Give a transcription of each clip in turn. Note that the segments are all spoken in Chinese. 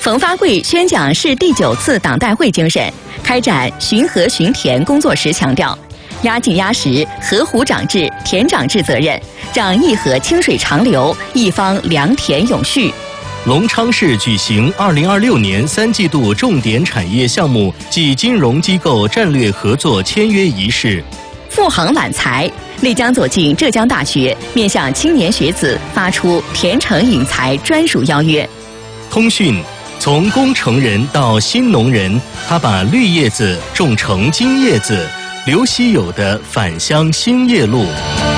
冯发贵宣讲市第9次党代会精神，开展巡河巡田工作时强调，压紧压实河湖长治、田长治责任，让一河清水长流，一方良田永续。 隆昌市举行2026年3季度重点产业项目暨金融机构战略合作签约仪式。 赴杭揽才，内江走进浙江大学，面向青年学子发出田城引才专属邀约。 通讯，从工程人到新农人，他把绿叶子种成金叶子，刘希友的返乡新叶路。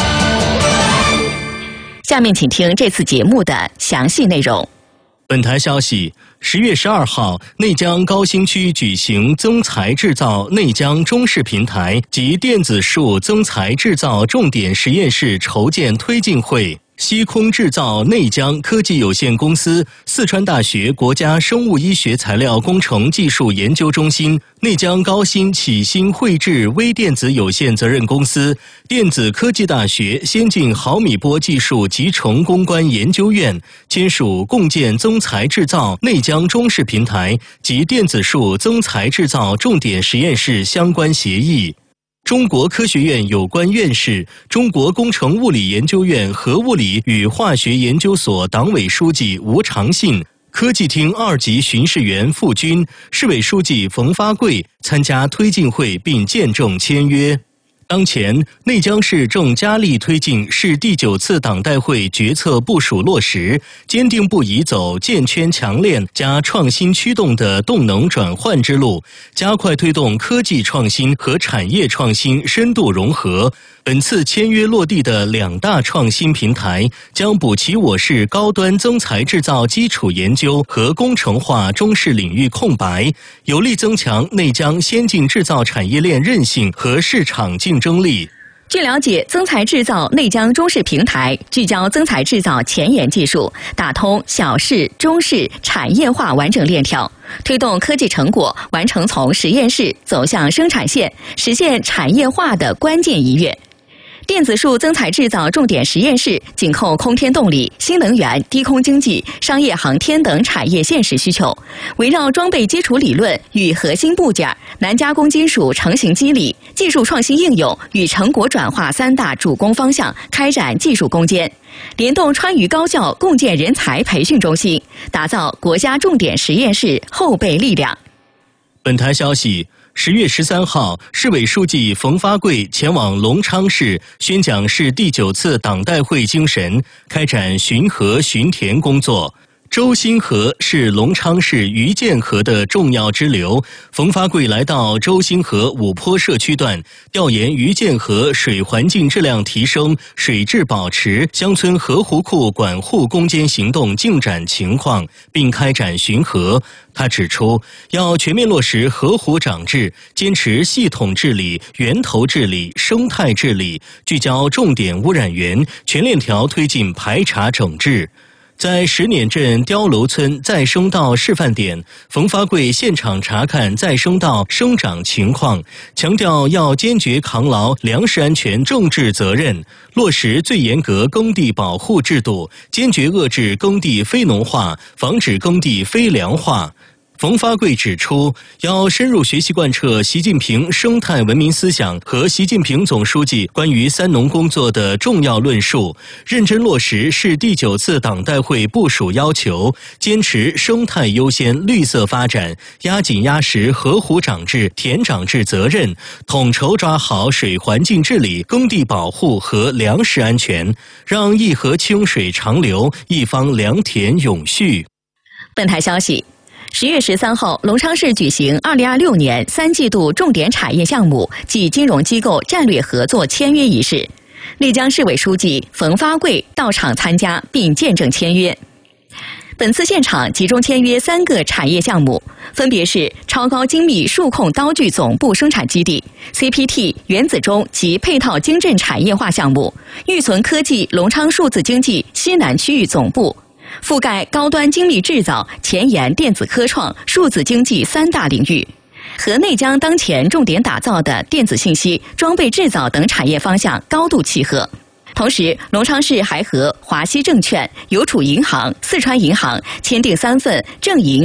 下面请听这次节目的详细内容。 本台消息，10月12号，内江高新区举行增材制造内江中式平台及电子数增材制造重点实验室筹建推进会。西空制造内江科技有限公司、四川大学国家生物医学材料工程技术研究中心、内江高新启新绘制微电子有限责任公司、电子科技大学先进毫米波技术集成攻关研究院签署共建增材制造内江中式平台及电子数增材制造重点实验室相关协议。中国科学院有关院士、中国工程物理研究院核物理与化学研究所党委书记吴长信、科技厅2级巡视员傅军、市委书记冯发贵参加推进会并见证签约。当前，内江市正加力推进市第9次党代会决策部署落实，坚定不移走建圈强链加创新驱动的动能转换之路，加快推动科技创新和产业创新深度融合。本次签约落地的2大创新平台，将补齐我市高端增材制造基础研究和工程化中式领域空白，有力增强内江先进制造产业链韧性和市场竞争力。 据了解，增材制造内江中式平台聚焦增材制造前沿技术，打通小式、中式产业化完整链条，推动科技成果完成从实验室走向生产线，实现产业化的关键一跃。电子数增材制造重点实验室紧扣空天动力、新能源、低空经济、商业航天等产业现实需求，围绕装备基础理论与核心部件、难加工金属成型机理、技术创新应用与成果转化3大主攻方向开展技术攻坚，联动川渝高校共建人才培训中心，打造国家重点实验室后备力量。 本台消息，10月13号，市委书记冯发贵前往隆昌市宣讲市第9次党代会精神，开展巡河巡田工作。周新河是隆昌市余建河的重要支流，冯发贵来到周新河五坡社区段，调研余建河水环境质量提升、水质保持、乡村河湖库管护攻坚行动进展情况，并开展巡河。他指出，要全面落实河湖长治，坚持系统治理、源头治理、生态治理，聚焦重点污染源，全链条推进排查整治。在石碾镇碉楼村再生稻示范点，冯发贵现场查看再生稻生长情况，强调要坚决扛牢粮食安全政治责任，落实最严格耕地保护制度，坚决遏制耕地非农化，防止耕地非粮化。冯发贵指出，要深入学习贯彻习近平生态文明思想和习近平总书记关于3农工作的重要论述，认真落实市第9次党代会部署要求，坚持生态优先、绿色发展，压紧压实河湖长治、田长治责任，统筹抓好水环境治理、耕地保护和粮食安全，让一河清水长流，一方良田永续。 本台消息，10月13号，隆昌市举行2026年3季度重点产业项目暨金融机构战略合作签约仪式，内江市委书记冯发贵到场参加并见证签约。本次现场集中签约3个产业项目，分别是超高精密数控刀具总部生产基地、CPT 原子钟及配套晶阵产业化项目、预存科技隆昌数字经济西南区域总部，覆盖高端精密制造、前沿电子科创、数字经济3大领域，和内江当前重点打造的电子信息、装备制造等产业方向高度契合。同时，隆昌市还和华西证券、邮储银行、四川银行签订3份正营